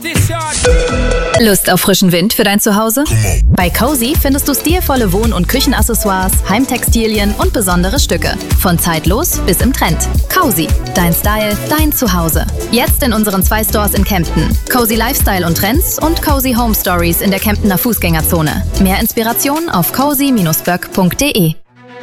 Lust auf frischen Wind für dein Zuhause? Bei Cozy findest du stilvolle Wohn- und Küchenaccessoires, Heimtextilien und besondere Stücke. Von zeitlos bis im Trend. Cozy, dein Style, dein Zuhause. Jetzt in unseren 2 Stores in Kempten. Cozy Lifestyle und Trends und Cozy Home Stories in der Kemptener Fußgängerzone. Mehr Inspiration auf cozy-böck.de.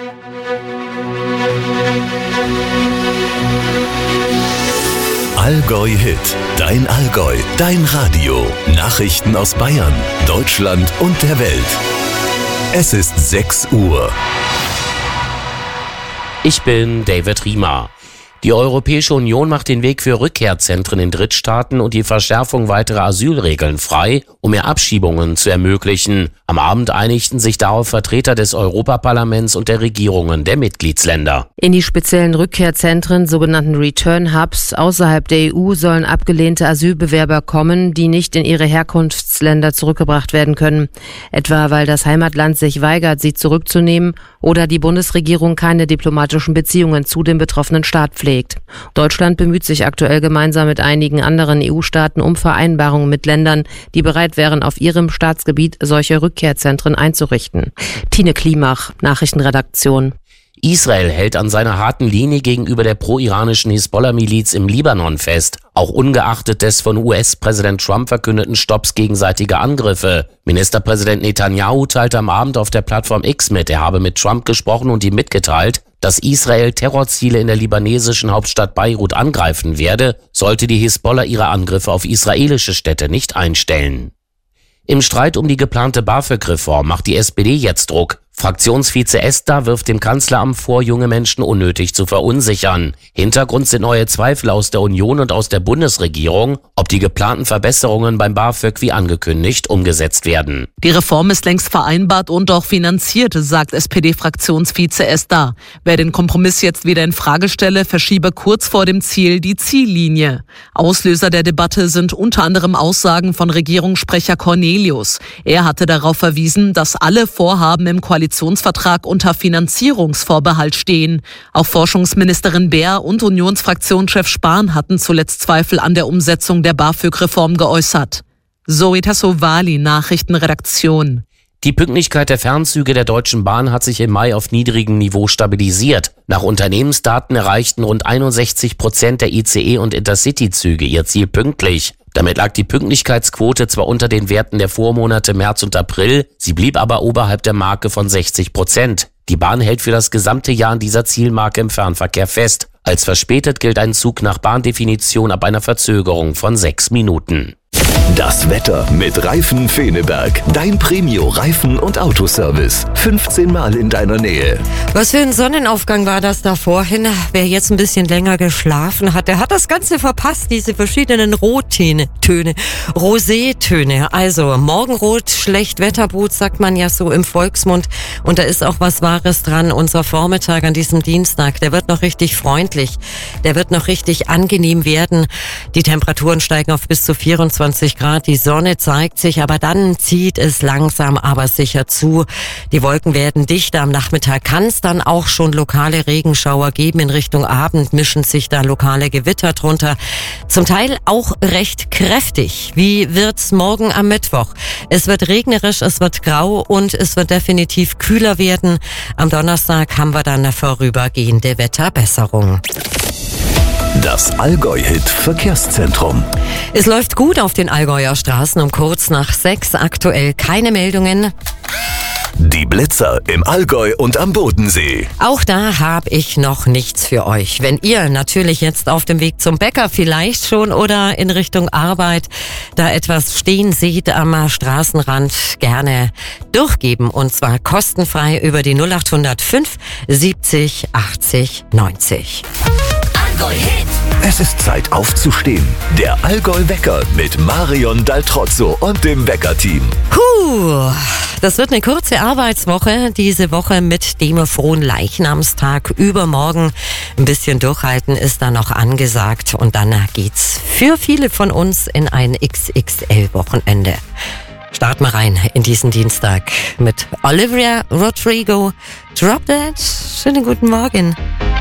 Allgäu Hit, dein Allgäu, dein Radio. Nachrichten aus Bayern, Deutschland und der Welt. Es ist 6 Uhr. Ich bin David Riemer. Die Europäische Union macht den Weg für Rückkehrzentren in Drittstaaten und die Verschärfung weiterer Asylregeln frei, um mehr Abschiebungen zu ermöglichen. Am Abend einigten sich darauf Vertreter des Europaparlaments und der Regierungen der Mitgliedsländer. In die speziellen Rückkehrzentren, sogenannten Return Hubs, außerhalb der EU sollen abgelehnte Asylbewerber kommen, die nicht in ihre Herkunftsländer zurückgebracht werden können. Etwa weil das Heimatland sich weigert, sie zurückzunehmen oder die Bundesregierung keine diplomatischen Beziehungen zu dem betroffenen Staat pflegt. Deutschland bemüht sich aktuell gemeinsam mit einigen anderen EU-Staaten um Vereinbarungen mit Ländern, die bereit wären, auf ihrem Staatsgebiet solche Rückkehrzentren einzurichten. Tine Klimach, Nachrichtenredaktion. Israel hält an seiner harten Linie gegenüber der pro-iranischen Hisbollah-Miliz im Libanon fest, auch ungeachtet des von US-Präsident Trump verkündeten Stopps gegenseitiger Angriffe. Ministerpräsident Netanyahu teilte am Abend auf der Plattform X mit, er habe mit Trump gesprochen und ihm mitgeteilt, dass Israel Terrorziele in der libanesischen Hauptstadt Beirut angreifen werde, sollte die Hisbollah ihre Angriffe auf israelische Städte nicht einstellen. Im Streit um die geplante BAföG-Reform macht die SPD jetzt Druck. Fraktionsvize Esther wirft dem Kanzleramt vor, junge Menschen unnötig zu verunsichern. Hintergrund sind neue Zweifel aus der Union und aus der Bundesregierung, ob die geplanten Verbesserungen beim BAföG wie angekündigt umgesetzt werden. Die Reform ist längst vereinbart und auch finanziert, sagt SPD-Fraktionsvize Esther. Wer den Kompromiss jetzt wieder in Frage stelle, verschiebe kurz vor dem Ziel die Ziellinie. Auslöser der Debatte sind unter anderem Aussagen von Regierungssprecher Cornelius. Er hatte darauf verwiesen, dass alle Vorhaben im Koalitionsvertrag unter Finanzierungsvorbehalt stehen. Auch Forschungsministerin Baer und Unionsfraktionschef Spahn hatten zuletzt Zweifel an der Umsetzung der BAföG-Reform geäußert. Zoe Tassovali, Nachrichtenredaktion. Die Pünktlichkeit der Fernzüge der Deutschen Bahn hat sich im Mai auf niedrigem Niveau stabilisiert. Nach Unternehmensdaten erreichten rund 61% der ICE- und Intercity-Züge ihr Ziel pünktlich. Damit lag die Pünktlichkeitsquote zwar unter den Werten der Vormonate März und April, sie blieb aber oberhalb der Marke von 60%. Die Bahn hält für das gesamte Jahr an dieser Zielmarke im Fernverkehr fest. Als verspätet gilt ein Zug nach Bahndefinition ab einer Verzögerung von 6 Minuten. Das Wetter mit Reifen Feneberg. Dein Premio-Reifen- und Autoservice. 15 Mal in deiner Nähe. Was für ein Sonnenaufgang war das da vorhin? Wer jetzt ein bisschen länger geschlafen hat, der hat das Ganze verpasst. Diese verschiedenen Rottöne, Rosétöne. Also Morgenrot, Schlechtwetterbrut, sagt man ja so im Volksmund. Und da ist auch was Wahres dran. Unser Vormittag an diesem Dienstag, der wird noch richtig freundlich. Der wird noch richtig angenehm werden. Die Temperaturen steigen auf bis zu 24 Grad. Die Sonne zeigt sich, aber dann zieht es langsam aber sicher zu. Die Wolken werden dichter. Am Nachmittag kann es dann auch schon lokale Regenschauer geben. In Richtung Abend mischen sich da lokale Gewitter drunter. Zum Teil auch recht kräftig. Wie wird's morgen am Mittwoch? Es wird regnerisch, es wird grau und es wird definitiv kühler werden. Am Donnerstag haben wir dann eine vorübergehende Wetterbesserung. Das Allgäu-Hit-Verkehrszentrum. Es läuft gut auf den Allgäuer Straßen um kurz nach 6. Aktuell keine Meldungen. Die Blitzer im Allgäu und am Bodensee. Auch da habe ich noch nichts für euch. Wenn ihr natürlich jetzt auf dem Weg zum Bäcker vielleicht schon oder in Richtung Arbeit da etwas stehen seht am Straßenrand, gerne durchgeben. Und zwar kostenfrei über die 0805 70 80 90. Es ist Zeit aufzustehen. Der Allgäu-Wecker mit Marion Daltrozzo und dem Wecker-Team. Das wird eine kurze Arbeitswoche. Diese Woche mit dem frohen Leichnamstag. Übermorgen ein bisschen durchhalten ist da noch angesagt. Und dann geht's für viele von uns in ein XXL-Wochenende. Starten wir rein in diesen Dienstag mit Olivia Rodrigo. Drop That. Schönen guten Morgen.